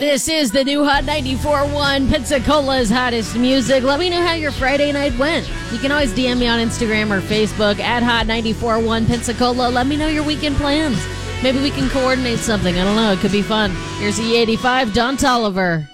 This is the new Hot 94.1 Pensacola's hottest music. Let me know how your Friday night went. You can always DM me on Instagram or Facebook at Hot 94.1 Pensacola. Let me know your weekend plans. Maybe we can coordinate something. I don't know. It could be fun. Here's E85, Don Tolliver.